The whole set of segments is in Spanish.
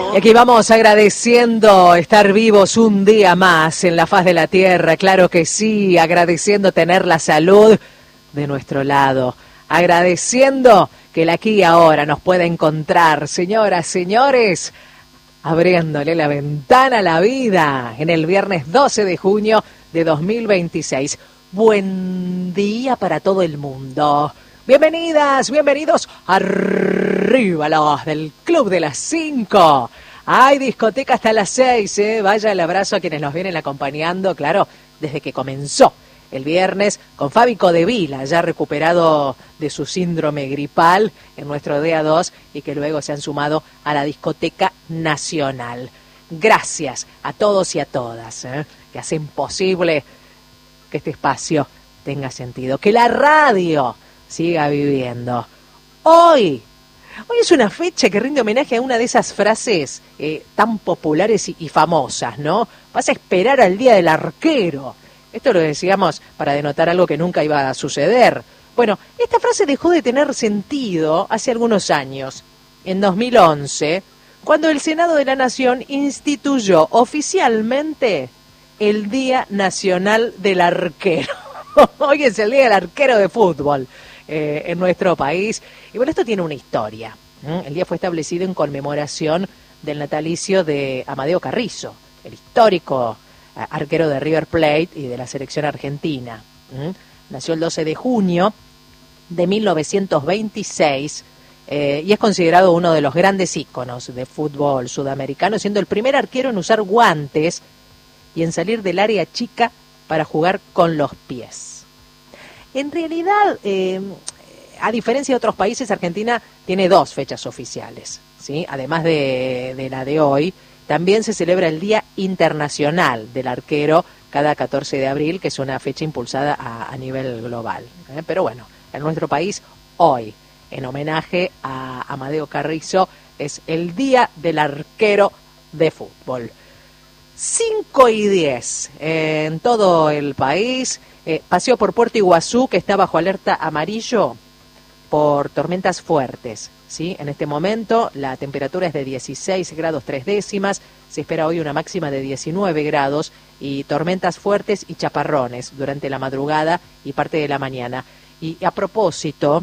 Y aquí vamos agradeciendo estar vivos un día más en la faz de la tierra, claro que sí, agradeciendo tener la salud de nuestro lado, agradeciendo que el aquí y ahora nos pueda encontrar, señoras, señores, abriéndole la ventana a la vida en el viernes 12 de junio de 2026. Buen día para todo el mundo. Bienvenidas, bienvenidos arriba los del Club de las 5. Hay discoteca hasta las 6, Vaya el abrazo a quienes nos vienen acompañando, claro, desde que comenzó el viernes con Fabi Codevila, ya recuperado de su síndrome gripal en nuestro día 2 y que luego se han sumado a la discoteca nacional. Gracias a todos y a todas, que hacen posible que este espacio tenga sentido, que la radio siga viviendo. Hoy es una fecha que rinde homenaje a una de esas frases tan populares y famosas, ¿no? Vas a esperar al día del arquero. Esto lo decíamos para denotar algo que nunca iba a suceder. Bueno, esta frase dejó de tener sentido hace algunos años, en 2011, cuando el Senado de la Nación instituyó oficialmente el Día Nacional del Arquero. Hoy es el Día del Arquero de fútbol en nuestro país. Y bueno, esto tiene una historia. El día fue establecido en conmemoración del natalicio de Amadeo Carrizo, el histórico arquero de River Plate y de la selección argentina. Nació el 12 de junio de 1926 y es considerado uno de los grandes íconos de fútbol sudamericano, siendo el primer arquero en usar guantes y en salir del área chica para jugar con los pies. En realidad, a diferencia de otros países, Argentina tiene dos fechas oficiales, ¿sí? Además de la de hoy, también se celebra el Día Internacional del Arquero cada 14 de abril, que es una fecha impulsada a nivel global. Pero bueno, en nuestro país, hoy, en homenaje a Amadeo Carrizo, es el Día del Arquero de fútbol. 5:10 en todo el país. Paseo por Puerto Iguazú, que está bajo alerta amarillo por tormentas fuertes, ¿sí? En este momento la temperatura es de 16 grados 3 décimas, se espera hoy una máxima de 19 grados y tormentas fuertes y chaparrones durante la madrugada y parte de la mañana. Y a propósito,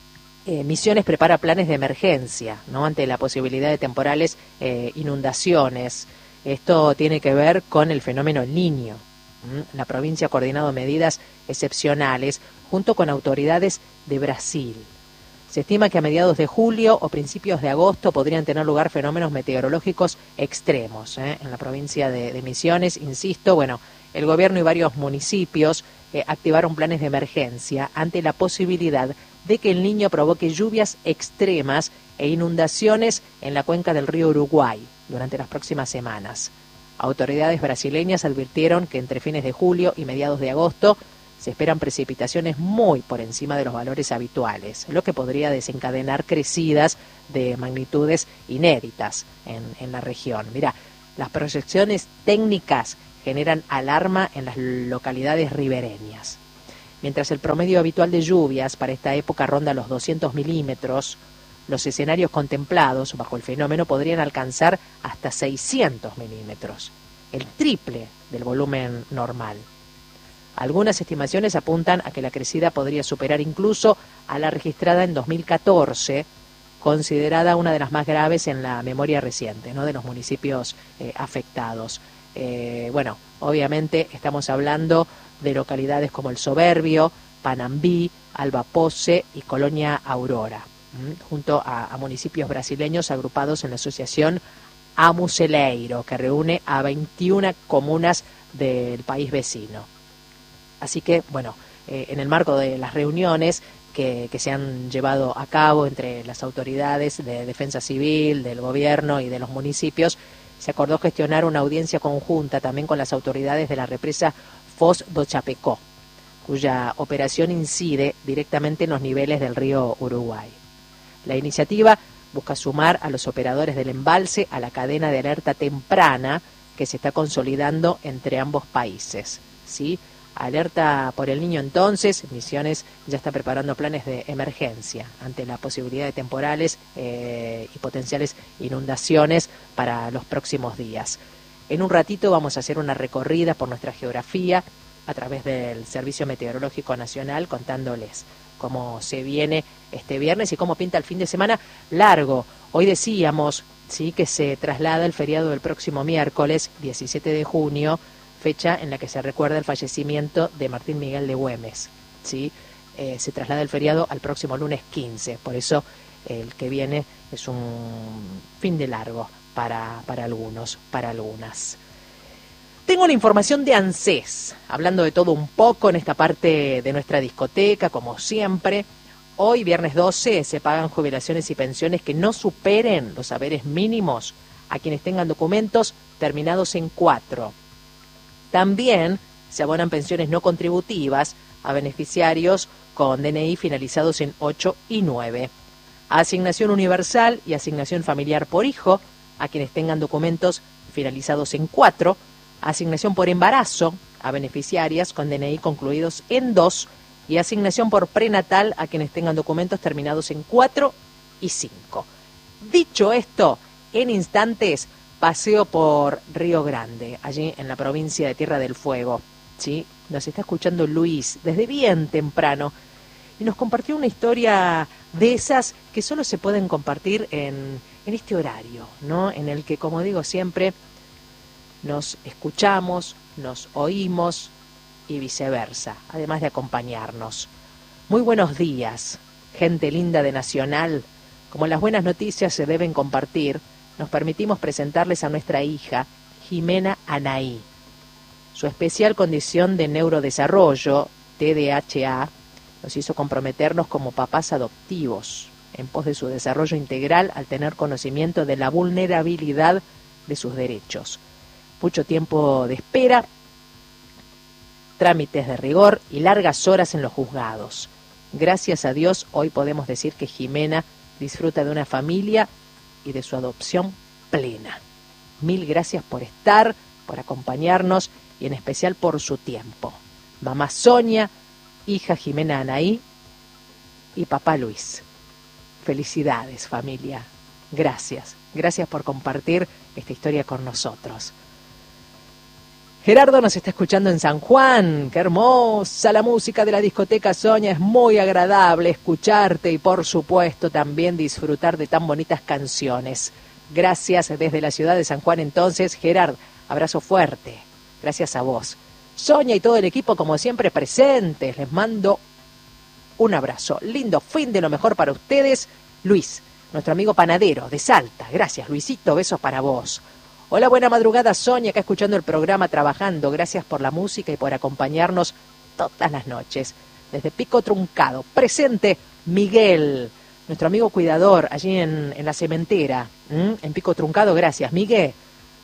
Misiones prepara planes de emergencia, ¿no? Ante la posibilidad de temporales, inundaciones. Esto tiene que ver con el fenómeno El Niño. La provincia ha coordinado medidas excepcionales junto con autoridades de Brasil. Se estima que a mediados de julio o principios de agosto podrían tener lugar fenómenos meteorológicos extremos, en la provincia de Misiones. Insisto, bueno, el gobierno y varios municipios activaron planes de emergencia ante la posibilidad de que El Niño provoque lluvias extremas e inundaciones en la cuenca del río Uruguay durante las próximas semanas. Autoridades brasileñas advirtieron que entre fines de julio y mediados de agosto se esperan precipitaciones muy por encima de los valores habituales, lo que podría desencadenar crecidas de magnitudes inéditas en la región. Mirá, las proyecciones técnicas generan alarma en las localidades ribereñas. Mientras el promedio habitual de lluvias para esta época ronda los 200 milímetros, los escenarios contemplados bajo el fenómeno podrían alcanzar hasta 600 milímetros, el triple del volumen normal. Algunas estimaciones apuntan a que la crecida podría superar incluso a la registrada en 2014, considerada una de las más graves en la memoria reciente, ¿no?, de los municipios afectados. Bueno, obviamente estamos hablando de localidades como El Soberbio, Panambí, Alba Pose y Colonia Aurora, junto a municipios brasileños agrupados en la asociación Amuceleiro, que reúne a 21 comunas del país vecino. Así que, bueno, en el marco de las reuniones que se han llevado a cabo entre las autoridades de defensa civil, del gobierno y de los municipios, se acordó gestionar una audiencia conjunta también con las autoridades de la represa Foz do Chapecó, cuya operación incide directamente en los niveles del río Uruguay. La iniciativa busca sumar a los operadores del embalse a la cadena de alerta temprana que se está consolidando entre ambos países, ¿sí? Alerta por el Niño entonces. Misiones ya está preparando planes de emergencia ante la posibilidad de temporales y potenciales inundaciones para los próximos días. En un ratito vamos a hacer una recorrida por nuestra geografía a través del Servicio Meteorológico Nacional, contándoles cómo se viene este viernes y cómo pinta el fin de semana largo. Hoy decíamos, sí, que se traslada el feriado del próximo miércoles 17 de junio, fecha en la que se recuerda el fallecimiento de Martín Miguel de Güemes, ¿sí? Se traslada el feriado al próximo lunes 15, por eso el que viene es un fin de largo para algunos, para algunas. Tengo la información de ANSES, hablando de todo un poco en esta parte de nuestra discoteca, como siempre. Hoy, viernes 12, se pagan jubilaciones y pensiones que no superen los haberes mínimos a quienes tengan documentos terminados en 4. También se abonan pensiones no contributivas a beneficiarios con DNI finalizados en 8 y 9. Asignación universal y asignación familiar por hijo a quienes tengan documentos finalizados en 4. Asignación por embarazo a beneficiarias con DNI concluidos en 2 y asignación por prenatal a quienes tengan documentos terminados en 4 y 5. Dicho esto, en instantes paseo por Río Grande, allí en la provincia de Tierra del Fuego. ¿Sí? Nos está escuchando Luis desde bien temprano y nos compartió una historia de esas que solo se pueden compartir en este horario, ¿no? En el que, como digo siempre, nos escuchamos, nos oímos y viceversa, además de acompañarnos. Muy buenos días, gente linda de Nacional. Como las buenas noticias se deben compartir, nos permitimos presentarles a nuestra hija, Jimena Anaí. Su especial condición de neurodesarrollo, TDAH, nos hizo comprometernos como papás adoptivos, en pos de su desarrollo integral al tener conocimiento de la vulnerabilidad de sus derechos. Mucho tiempo de espera, trámites de rigor y largas horas en los juzgados. Gracias a Dios, hoy podemos decir que Jimena disfruta de una familia y de su adopción plena. Mil gracias por estar, por acompañarnos y en especial por su tiempo. Mamá Sonia, hija Jimena Anaí y papá Luis. Felicidades, familia. Gracias. Gracias por compartir esta historia con nosotros. Gerardo nos está escuchando en San Juan. ¡Qué hermosa la música de la discoteca Sonia! Es muy agradable escucharte y, por supuesto, también disfrutar de tan bonitas canciones. Gracias desde la ciudad de San Juan entonces. Gerard, abrazo fuerte. Gracias a vos. Sonia y todo el equipo, como siempre, presentes. Les mando un abrazo. Lindo fin de lo mejor para ustedes. Luis, nuestro amigo panadero de Salta. Gracias, Luisito. Besos para vos. Hola, buena madrugada, Sonia, acá escuchando el programa, trabajando. Gracias por la música y por acompañarnos todas las noches. Desde Pico Truncado, presente Miguel, nuestro amigo cuidador, allí en la cementera, en Pico Truncado. Gracias, Miguel.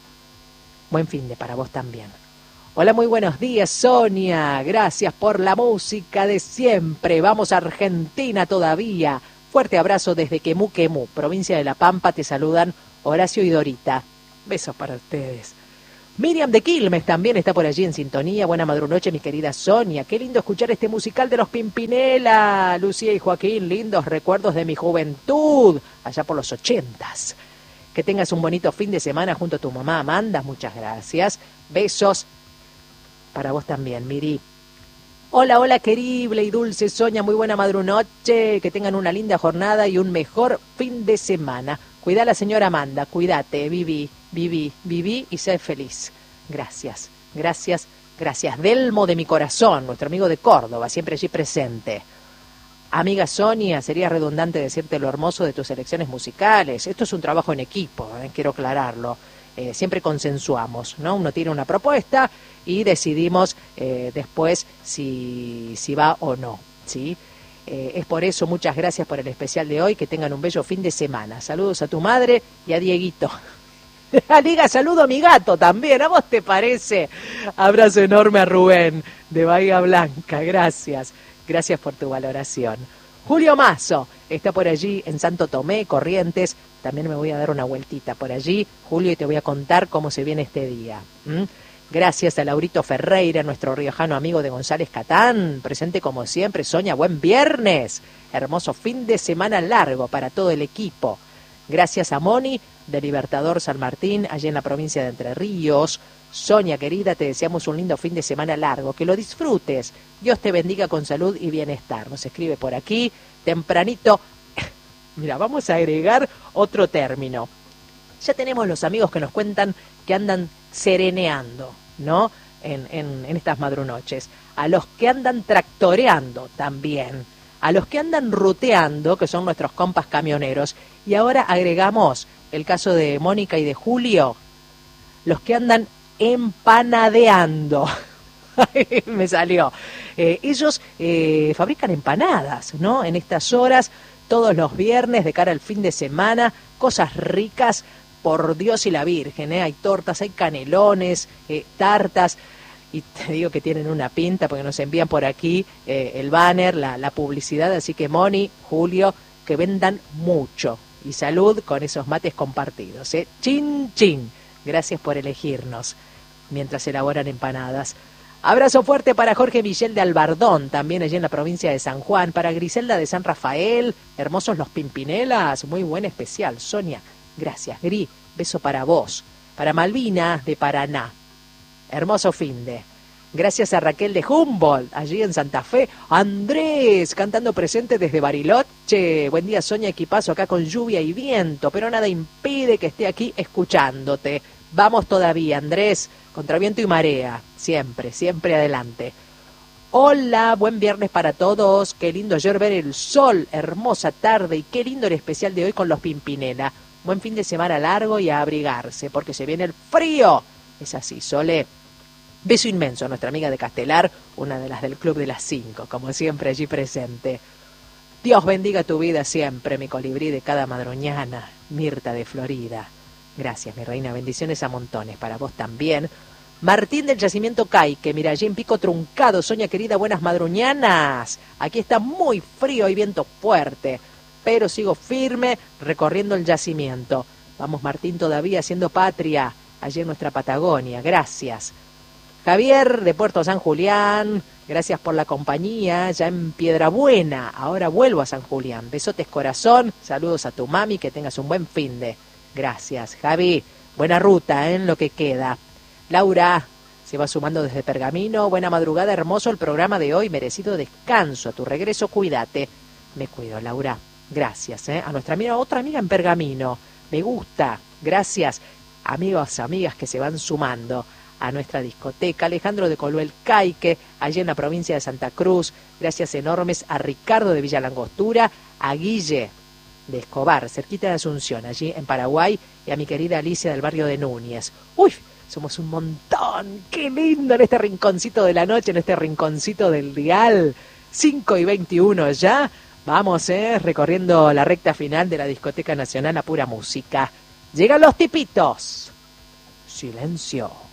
Buen fin de para vos también. Hola, muy buenos días, Sonia. Gracias por la música de siempre. Vamos a Argentina todavía. Fuerte abrazo desde Quemú, provincia de La Pampa. Te saludan Horacio y Dorita. Besos para ustedes. Miriam de Quilmes también está por allí en sintonía. Buena madrunoche, mi querida Sonia. Qué lindo escuchar este musical de los Pimpinela. Lucía y Joaquín, lindos recuerdos de mi juventud, allá por los 80s. Que tengas un bonito fin de semana junto a tu mamá Amanda. Muchas gracias. Besos para vos también, Miri. Hola, hola, querible y dulce Sonia. Muy buena madrunoche. Que tengan una linda jornada y un mejor fin de semana. Cuidá a la señora Amanda, cuídate, viví y sé feliz. Gracias, gracias, gracias. Delmo de mi corazón, nuestro amigo de Córdoba, siempre allí presente. Amiga Sonia, sería redundante decirte lo hermoso de tus elecciones musicales. Esto es un trabajo en equipo, quiero aclararlo. Siempre consensuamos, ¿no? Uno tiene una propuesta y decidimos después si va o no, ¿sí? Es por eso, muchas gracias por el especial de hoy, que tengan un bello fin de semana. Saludos a tu madre y a Dieguito. Diga saludo a mi gato también, ¿a vos te parece? Abrazo enorme a Rubén de Bahía Blanca, gracias. Gracias por tu valoración. Julio Mazo está por allí en Santo Tomé, Corrientes. También me voy a dar una vueltita por allí, Julio, y te voy a contar cómo se viene este día. Gracias a Laurito Ferreira, nuestro riojano amigo de González Catán, presente como siempre. Sonia, buen viernes, hermoso fin de semana largo para todo el equipo. Gracias a Moni, de Libertador San Martín, allá en la provincia de Entre Ríos. Sonia, querida, te deseamos un lindo fin de semana largo, que lo disfrutes. Dios te bendiga con salud y bienestar. Nos escribe por aquí, tempranito. Mira, vamos a agregar otro término. Ya tenemos los amigos que nos cuentan que andan sereneando, ¿no? En estas madrunoches. A los que andan tractoreando también. A los que andan ruteando, que son nuestros compas camioneros. Y ahora agregamos el caso de Mónica y de Julio. Los que andan empanadeando. Me salió. Ellos fabrican empanadas, ¿no? En estas horas, todos los viernes de cara al fin de semana, cosas ricas. Por Dios y la Virgen, hay tortas, hay canelones, tartas, y te digo que tienen una pinta porque nos envían por aquí el banner, la publicidad, así que Moni, Julio, que vendan mucho, y salud con esos mates compartidos, chin chin, gracias por elegirnos mientras elaboran empanadas. Abrazo fuerte para Jorge Villel de Albardón, también allí en la provincia de San Juan, para Griselda de San Rafael, hermosos los Pimpinelas, muy buen especial, Sonia. Gracias, Gri. Beso para vos. Para Malvina de Paraná. Hermoso finde. Gracias a Raquel de Humboldt, allí en Santa Fe. Andrés, cantando presente desde Bariloche. Buen día, Sonia, equipazo acá con lluvia y viento, pero nada impide que esté aquí escuchándote. Vamos todavía, Andrés, contra viento y marea. Siempre, siempre adelante. Hola, buen viernes para todos. Qué lindo ayer ver el sol, hermosa tarde, y qué lindo el especial de hoy con los Pimpinela. Buen fin de semana largo y a abrigarse, porque se viene el frío. Es así, Sole. Beso inmenso a nuestra amiga de Castelar, una de las del Club de las 5, como siempre allí presente. Dios bendiga tu vida siempre, mi colibrí de cada madruñana, Mirta de Florida. Gracias, mi reina, bendiciones a montones, para vos también. Martín del Yacimiento Caique, mira, allí en Pico Truncado, Sonia querida, buenas madruñanas. Aquí está muy frío y viento fuerte, pero sigo firme recorriendo el yacimiento. Vamos, Martín, todavía haciendo patria allí en nuestra Patagonia. Gracias. Javier de Puerto San Julián, gracias por la compañía, ya en Piedrabuena. Ahora vuelvo a San Julián. Besotes corazón, saludos a tu mami, que tengas un buen finde. Gracias, Javi. Buena ruta en lo que queda. Laura se va sumando desde Pergamino. Buena madrugada, hermoso el programa de hoy, merecido descanso. A tu regreso, cuídate. Me cuido, Laura. Gracias, a nuestra amiga, otra amiga en Pergamino. Me gusta. Gracias, amigos, amigas que se van sumando a nuestra discoteca. Alejandro de Coluel Caique, allí en la provincia de Santa Cruz. Gracias enormes a Ricardo de Villa Langostura, a Guille de Escobar, cerquita de Asunción, allí en Paraguay, y a mi querida Alicia del barrio de Núñez. ¡Uy! Somos un montón. ¡Qué lindo en este rinconcito de la noche, en este rinconcito del dial! 5:21 ya. Vamos, recorriendo la recta final de la Discoteca Nacional a pura música. Llegan los tipitos. Silencio.